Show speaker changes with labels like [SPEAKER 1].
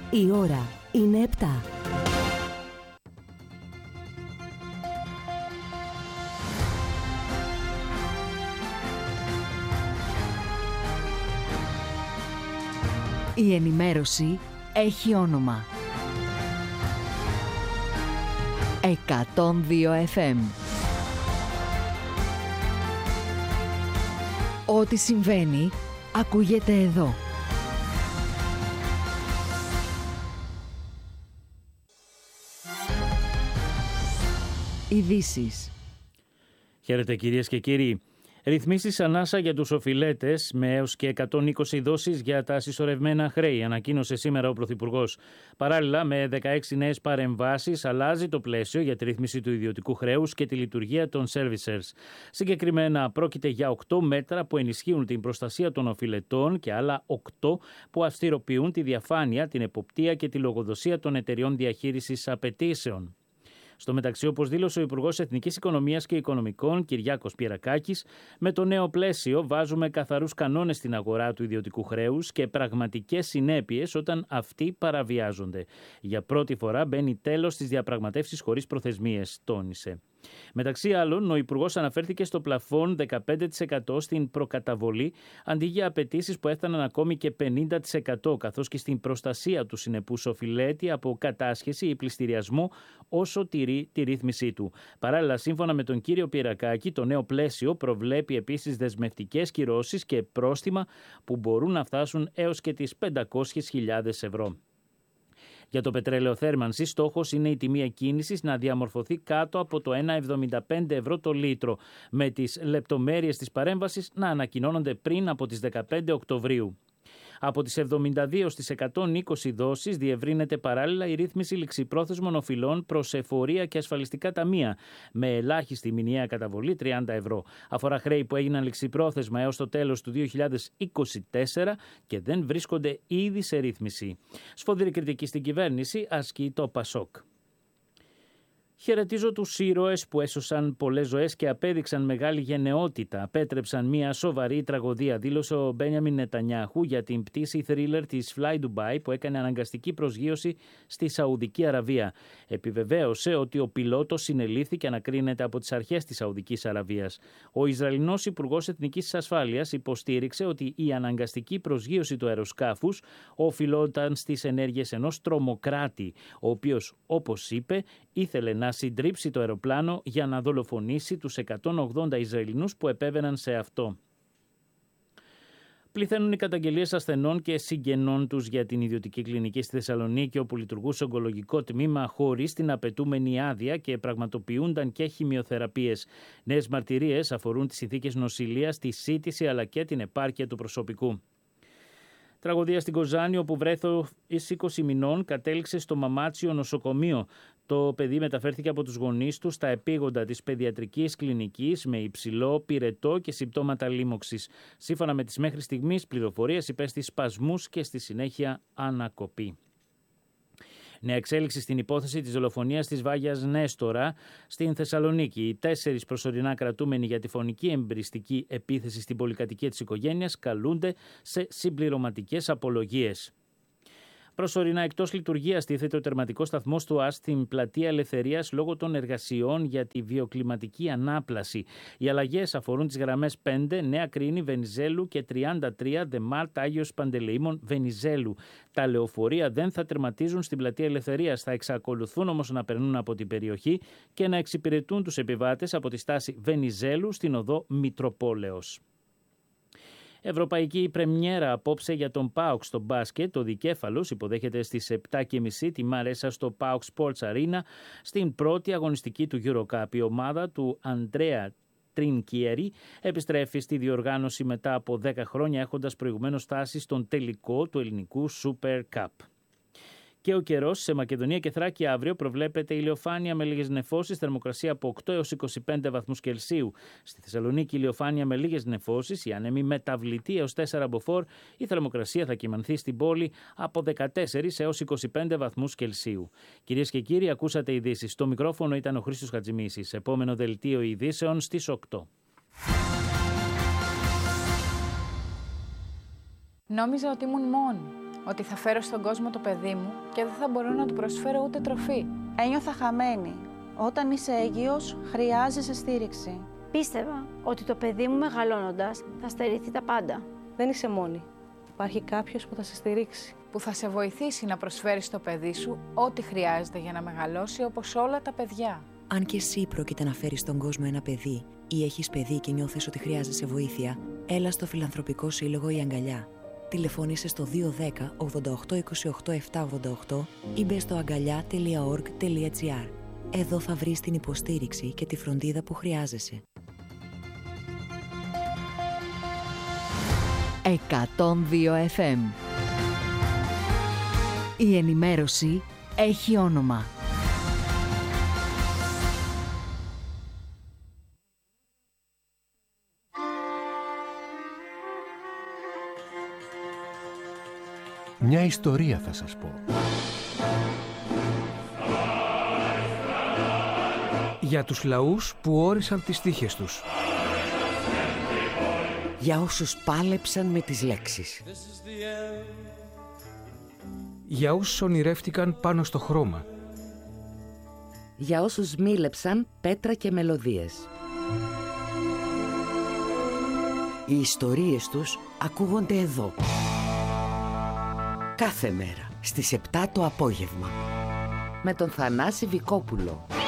[SPEAKER 1] Η ώρα είναι 7. Η ενημέρωση έχει όνομα. 102 FM. Ό,τι συμβαίνει, ακούγεται εδώ. Ειδήσεις.
[SPEAKER 2] Χαίρετε κυρίες και κύριοι. Ρυθμίσεις ανάσα για τους οφειλέτες με έως και 120 δόσεις για τα συσσωρευμένα χρέη, ανακοίνωσε σήμερα ο Πρωθυπουργός. Παράλληλα, με 16 νέες παρεμβάσεις, αλλάζει το πλαίσιο για τη ρύθμιση του ιδιωτικού χρέους και τη λειτουργία των servicers. Συγκεκριμένα, πρόκειται για 8 μέτρα που ενισχύουν την προστασία των οφειλετών και άλλα 8 που αυστηροποιούν τη διαφάνεια, την εποπτεία και τη λογοδοσία των εταιριών διαχείρισης απαιτήσεων. Στο μεταξύ, όπως δήλωσε ο Υπουργός Εθνικής Οικονομίας και Οικονομικών, Κυριάκος Πιερακάκης, με το νέο πλαίσιο βάζουμε καθαρούς κανόνες στην αγορά του ιδιωτικού χρέους και πραγματικές συνέπειες όταν αυτοί παραβιάζονται. Για πρώτη φορά μπαίνει τέλος στις διαπραγματεύσεις χωρίς προθεσμίες, τόνισε. Μεταξύ άλλων, ο Υπουργός αναφέρθηκε στο πλαφόν 15% στην προκαταβολή, αντί για απαιτήσεις που έφταναν ακόμη και 50%, καθώς και στην προστασία του συνεπούς οφειλέτη από κατάσχεση ή πληστηριασμό όσο τηρεί τη ρύθμισή του. Παράλληλα, σύμφωνα με τον κύριο Πιερακάκη, το νέο πλαίσιο προβλέπει επίσης δεσμευτικές κυρώσεις και πρόστιμα που μπορούν να φτάσουν έως και τις 500.000 ευρώ. Για το πετρέλαιο θέρμανσης, στόχος είναι η τιμή εκκίνησης να διαμορφωθεί κάτω από το 1,75 ευρώ το λίτρο, με τις λεπτομέρειες της παρέμβασης να ανακοινώνονται πριν από τις 15 Οκτωβρίου. Από τις 72 στις 120 δόσεις διευρύνεται παράλληλα η ρύθμιση ληξιπρόθεσμων οφειλών προς εφορία και ασφαλιστικά ταμεία, με ελάχιστη μηνιαία καταβολή 30 ευρώ. Αφορά χρέη που έγιναν ληξιπρόθεσμα έως το τέλος του 2024 και δεν βρίσκονται ήδη σε ρύθμιση. Σφοδρή κριτική στην κυβέρνηση ασκεί το ΠΑΣΟΚ. Χαιρετίζω τους ήρωες που έσωσαν πολλές ζωές και απέδειξαν μεγάλη γενναιότητα. Απέτρεψαν μια σοβαρή τραγωδία, δήλωσε ο Μπένιαμιν Νετανιάχου για την πτήση thriller της Fly Dubai που έκανε αναγκαστική προσγείωση στη Σαουδική Αραβία. Επιβεβαίωσε ότι ο πιλότος συνελήφθη και ανακρίνεται από τις αρχές της Σαουδικής Αραβίας. Ο Ισραηλινός Υπουργός Εθνικής Ασφάλειας υποστήριξε ότι η αναγκαστική προσγείωση του αεροσκάφους οφειλόταν στις ενέργειες ενός τρομοκράτη, ο οποίος, όπως είπε, ήθελε να συντρίψει το αεροπλάνο για να δολοφονήσει τους 180 Ισραηλινούς που επέβαιναν σε αυτό. Πληθαίνουν οι καταγγελίες ασθενών και συγγενών τους για την ιδιωτική κλινική στη Θεσσαλονίκη, όπου λειτουργούσε ογκολογικό τμήμα χωρίς την απαιτούμενη άδεια και πραγματοποιούνταν και χημειοθεραπείες. Νέες μαρτυρίες αφορούν τις συνθήκες νοσηλείας, τη σύτηση αλλά και την επάρκεια του προσωπικού. Τραγωδία στην Κοζάνη, όπου βρέφος 20 μηνών κατέληξε στο Μαμάτσιο νοσοκομείο. Το παιδί μεταφέρθηκε από τους γονείς του στα επίγοντα της παιδιατρικής κλινικής με υψηλό πυρετό και συμπτώματα λίμωξης. Σύμφωνα με τις μέχρι στιγμής πληροφορίες, υπέστη σπασμούς και στη συνέχεια ανακοπή. Νέα εξέλιξη στην υπόθεση της δολοφονίας της Βάγιας Νέστορα στην Θεσσαλονίκη. Οι 4 προσωρινά κρατούμενοι για τη φωνική εμπριστική επίθεση στην πολυκατοικία της οικογένειας καλούνται σε συμπληρωματικές απολογίες. Προσωρινά εκτός λειτουργίας τίθεται ο τερματικός σταθμός του ΑΣ στην Πλατεία Ελευθερίας λόγω των εργασιών για τη βιοκλιματική ανάπλαση. Οι αλλαγές αφορούν τις γραμμές 5 Νέα Κρίνη Βενιζέλου και 33 Δεμάρτ Άγιος Παντελεήμων Βενιζέλου. Τα λεωφορεία δεν θα τερματίζουν στην Πλατεία Ελευθερίας, θα εξακολουθούν όμως να περνούν από την περιοχή και να εξυπηρετούν τους επιβάτες από τη στάση Βενιζέλου στην οδό Μητροπόλεως. Ευρωπαϊκή πρεμιέρα απόψε για τον ΠΑΟΚ στο μπάσκετ. Ο δικέφαλος υποδέχεται στις 7.30 τη Μαρέσα στο ΠΑΟΚ Sports Arena στην πρώτη αγωνιστική του EuroCup. Η ομάδα του Αντρέα Τρινκιέρι επιστρέφει στη διοργάνωση μετά από 10 χρόνια, έχοντας προηγουμένως φτάσει στον τελικό του ελληνικού Super Cup. Και ο καιρός σε Μακεδονία και Θράκη αύριο προβλέπεται ηλιοφάνεια με λίγες νεφώσεις, θερμοκρασία από 8 έως 25 βαθμούς Κελσίου. Στη Θεσσαλονίκη ηλιοφάνεια με λίγες νεφώσεις, η άνεμη μεταβλητή έως 4 μποφόρ. Η θερμοκρασία θα κυμανθεί στην πόλη από 14 έως 25 βαθμούς Κελσίου. Κυρίες και κύριοι, ακούσατε ειδήσεις. Στο μικρόφωνο ήταν ο Χρήστος Χατζημίσης. Επόμενο δελτίο ειδήσεων στις 8.
[SPEAKER 3] Νόμιζα ότι ήμουν μόνη. ότι θα φέρω στον κόσμο το παιδί μου και δεν θα μπορώ να του προσφέρω ούτε τροφή.
[SPEAKER 4] Ένιωθα χαμένη. Όταν είσαι έγκυος, χρειάζεσαι στήριξη.
[SPEAKER 5] Πίστευα ότι το παιδί μου μεγαλώνοντας θα στερηθεί τα πάντα.
[SPEAKER 6] Δεν είσαι μόνη. Υπάρχει κάποιος που θα σε στηρίξει.
[SPEAKER 3] Που θα σε βοηθήσει να προσφέρεις στο παιδί σου ό,τι χρειάζεται για να μεγαλώσει όπως όλα τα παιδιά.
[SPEAKER 7] Αν και εσύ πρόκειται να φέρεις στον κόσμο ένα παιδί ή έχεις παιδί και νιώθεις ότι χρειάζεσαι βοήθεια, έλα στο Φιλανθρωπικό Σύλλογο Η Αγκαλιά. Τηλεφώνησε στο 210 88 28 788 ή μπες στο αγκαλιά.org.gr. Εδώ θα βρεις την υποστήριξη και τη φροντίδα που χρειάζεσαι.
[SPEAKER 1] 102 FM. Η ενημέρωση έχει όνομα.
[SPEAKER 8] Μια ιστορία θα σας πω.
[SPEAKER 9] Για τους λαούς που όρισαν τις τύχες τους.
[SPEAKER 10] Για όσους πάλεψαν με τις λέξεις.
[SPEAKER 9] Για όσους ονειρεύτηκαν πάνω στο χρώμα.
[SPEAKER 10] Για όσους μίλεψαν πέτρα και μελωδίες. Οι ιστορίες τους ακούγονται εδώ. Κάθε μέρα στις 7 το απόγευμα. Με τον Θανάση Βικόπουλο.